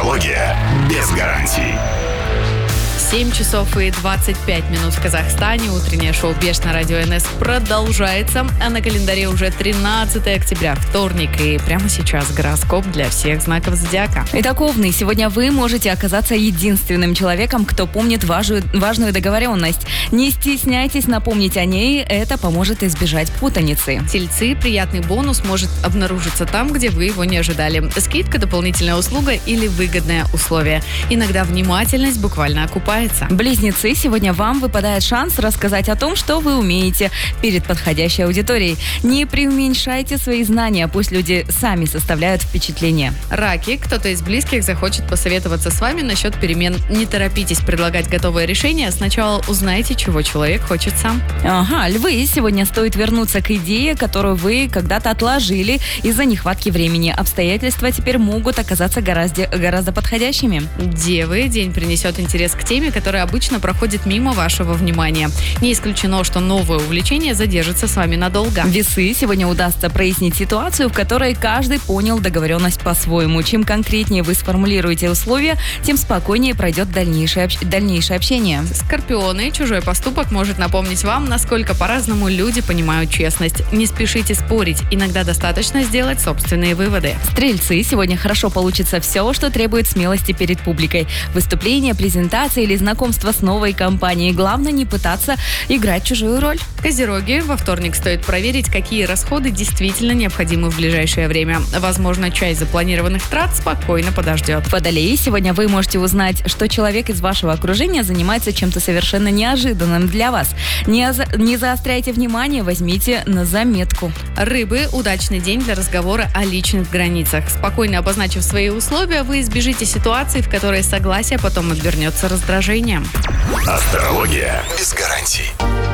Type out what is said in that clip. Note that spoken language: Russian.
Астрология без гарантий. 7 часов и 25 минут в Казахстане. Утреннее шоу «Беш» на радио НС продолжается. А на календаре уже 13 октября, вторник. И прямо сейчас гороскоп для всех знаков зодиака. Итак, Овны, сегодня вы можете оказаться единственным человеком, кто помнит важную договоренность. Не стесняйтесь напомнить о ней, это поможет избежать путаницы. Тельцы, приятный бонус может обнаружиться там, где вы его не ожидали. Скидка, дополнительная услуга или выгодное условие. Иногда внимательность буквально окупается. Близнецы, сегодня вам выпадает шанс рассказать о том, что вы умеете перед подходящей аудиторией. Не преуменьшайте свои знания, пусть люди сами составляют впечатление. Раки, кто-то из близких захочет посоветоваться с вами насчет перемен. Не торопитесь предлагать готовое решение, сначала узнайте, чего человек хочет сам. Ага, львы, сегодня стоит вернуться к идее, которую вы когда-то отложили из-за нехватки времени. Обстоятельства теперь могут оказаться гораздо подходящими. Девы, день принесет интерес к теме, которая обычно проходит мимо вашего внимания. Не исключено, что новое увлечение задержится с вами надолго. Весы, сегодня удастся прояснить ситуацию, в которой каждый понял договоренность по-своему. Чем конкретнее вы сформулируете условия, тем спокойнее пройдет дальнейшее общение. Скорпионы, чужой поступок может напомнить вам, насколько по-разному люди понимают честность. Не спешите спорить, иногда достаточно сделать собственные выводы. Стрельцы, сегодня хорошо получится все, что требует смелости перед публикой. Выступление, презентация или знакомство с новой компанией. Главное не пытаться играть чужую роль. Козероги, во вторник стоит проверить, какие расходы действительно необходимы в ближайшее время. Возможно, часть запланированных трат спокойно подождет. Водолеи, сегодня вы можете узнать, что человек из вашего окружения занимается чем-то совершенно неожиданным для вас. Не заостряйте внимание, возьмите на заметку. Рыбы, удачный день для разговора о личных границах. Спокойно обозначив свои условия, вы избежите ситуации, в которой согласие потом обернется раздражением. Астрология без гарантий.